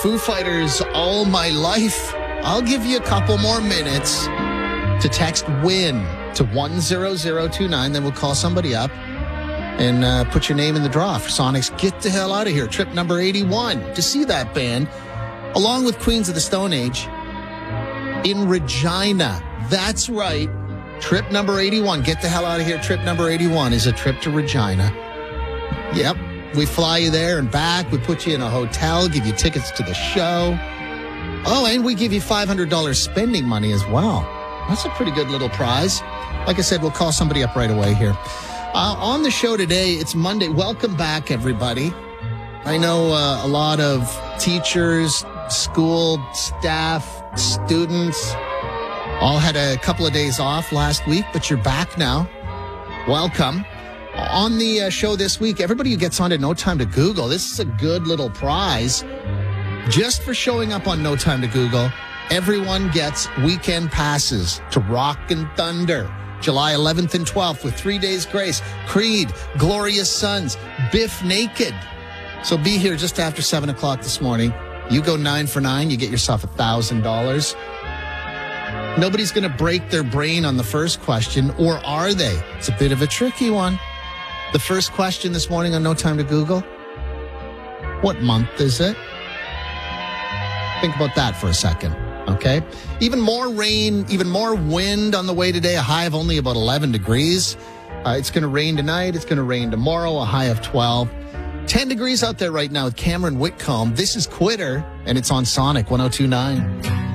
Foo Fighters all my life. I'll give you a couple more minutes to text WIN to 10029. Then we'll call somebody up and put your name in the draw for Sonic's Get the Hell Out of Here, trip number 81. To see that band, along with Queens of the Stone Age, in Regina. That's right. Trip number 81. Get the hell out of here. Trip number 81 is a trip to Regina. Yep. We fly you there and back. We put you in a hotel, give you tickets to the show. Oh, and we give you $500 spending money as well. That's a pretty good little prize. Like I said, we'll call somebody up right away here. On the show today, it's Monday. Welcome back, everybody. I know a lot of teachers, school staff, students all had a couple of days off last week, but you're back now. Welcome. On the show this week, everybody who gets on to No Time to Google, this is a good little prize. Just for showing up on No Time to Google, everyone gets weekend passes to Rock and Thunder, July 11th and 12th with 3 days grace, Creed, Glorious Sons, Biff Naked. So be here just after 7 o'clock this morning. You go 9 for 9, you get yourself $1,000. Nobody's going to break their brain on the first question, or are they? It's a bit of a tricky one. The first question this morning on No Time to Google, what month is it? Think about that for a second, okay? Even more rain, even more wind on the way today, a high of only about 11 degrees. It's going to rain tonight. It's going to rain tomorrow, a high of 12. 10 degrees out there right now with Cameron Whitcomb. This is Quitter, and it's on Sonic 102.9.